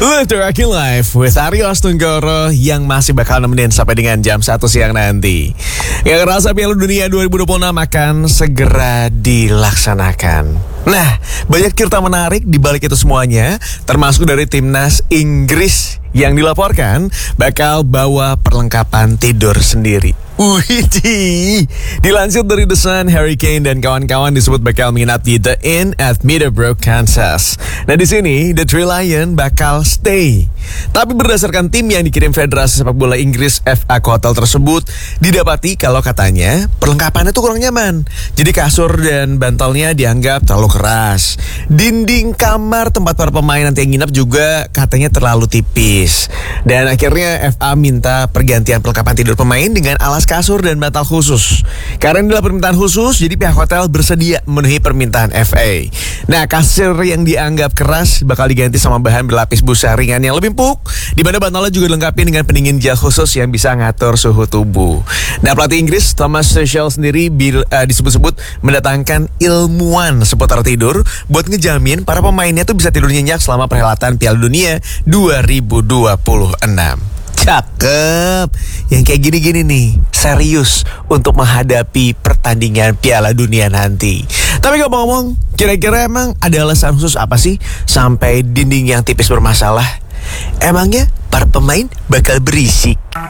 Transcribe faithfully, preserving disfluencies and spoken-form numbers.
Literaki Live with Aryo Astunggoro yang masih bakal nemenin sampai dengan jam satu siang nanti. Yang ngerasa Piala Dunia dua ribu dua puluh enam akan segera dilaksanakan. Nah, banyak cerita menarik di balik itu semuanya, termasuk dari timnas Inggris yang dilaporkan bakal bawa perlengkapan tidur sendiri. Wih, dilansir dari The Sun, Harry Kane dan kawan-kawan disebut bakal menginap di The Inn at Meadowbrook, Kansas. Nah di sini The Three Lion bakal stay. Tapi berdasarkan tim yang dikirim Federasi Sepak Bola Inggris F A ke hotel tersebut, didapati kalau katanya perlengkapannya tuh kurang nyaman. Jadi kasur dan bantalnya dianggap terlalu keras. Dinding kamar tempat para pemain nanti yang nginap juga katanya terlalu tipis. Dan akhirnya F A minta pergantian perlengkapan tidur pemain dengan alas kasur dan bantal khusus. Karena ini adalah permintaan khusus, jadi pihak hotel bersedia memenuhi permintaan F A. Nah, kasur yang dianggap keras bakal diganti sama bahan berlapis busa ringan yang lebih empuk, di mana bantalnya juga dilengkapi dengan pendingin gel khusus yang bisa ngatur suhu tubuh. Nah, pelatih Inggris Thomas Tuchel sendiri bil, uh, disebut-sebut mendatangkan ilmuwan seputar tidur buat ngejamin para pemainnya tuh bisa tidur nyenyak selama perhelatan Piala Dunia dua ribu dua puluh enam. Cakep. Yang kayak gini-gini nih serius untuk menghadapi pertandingan Piala Dunia nanti. Tapi ngomong-ngomong, kira-kira emang ada alasan khusus apa sih sampai dinding yang tipis bermasalah? Emangnya para pemain bakal berisik?